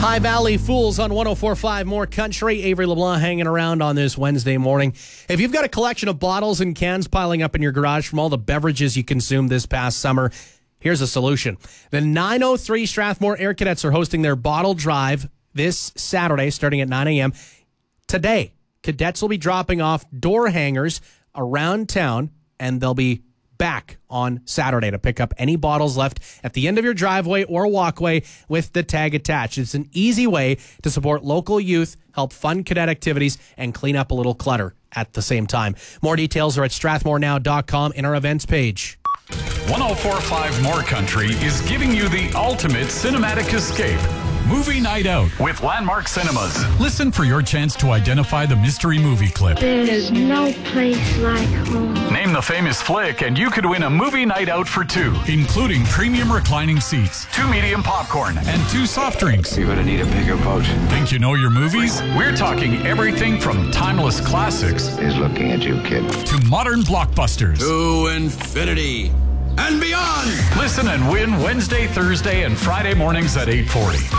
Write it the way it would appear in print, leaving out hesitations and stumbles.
High Valley Fools on 104.5 More Country. Avery LeBlanc hanging around on this Wednesday morning. If you've got a collection of bottles and cans piling up in your garage from all the beverages you consumed this past summer, here's a solution. The 903 Strathmore Air Cadets are hosting their bottle drive this Saturday starting at 9 a.m. Today, cadets will be dropping off door hangers around town, and they'll be back on Saturday to pick up any bottles left at the end of your driveway or walkway with the tag attached. It's an easy way to support local youth, help fund cadet activities, and clean up a little clutter at the same time. More details are at strathmorenow.com in our events page. 104.5 More Country is giving you the ultimate cinematic escape. Movie Night Out with Landmark Cinemas. Listen for your chance to identify the mystery movie clip. There's no place like home. Name the famous flick and you could win a movie night out for two, including premium reclining seats, 2 medium popcorn, and 2 soft drinks. You're gonna need a bigger boat. Think you know your movies? We're talking everything from timeless classics He's looking at you, kid. to modern blockbusters. To infinity and beyond. Listen and win Wednesday, Thursday, and Friday mornings at 8:40.